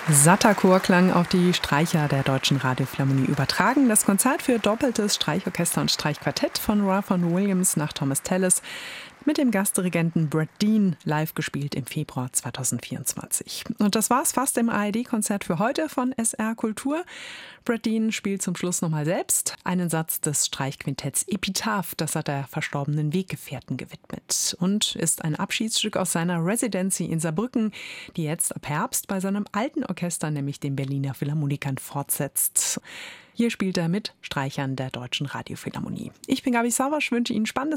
Satter Chorklang auf die Streicher der Deutschen Radiophilharmonie übertragen. Das Konzert für doppeltes Streichorchester und Streichquartett von Ralph Vaughan Williams nach Thomas Tallis mit dem Gastdirigenten Brad Dean, live gespielt im Februar 2024. Und das war's fast im ARD-Konzert für heute von SR Kultur. Brad Dean spielt zum Schluss nochmal selbst einen Satz des Streichquintetts Epitaph, das hat er verstorbenen Weggefährten gewidmet und ist ein Abschiedsstück aus seiner Residency in Saarbrücken, die jetzt ab Herbst bei seinem alten Orchester, nämlich den Berliner Philharmonikern, fortsetzt. Hier spielt er mit Streichern der Deutschen Radiophilharmonie. Ich bin Gabi Savasch, wünsche Ihnen spannendes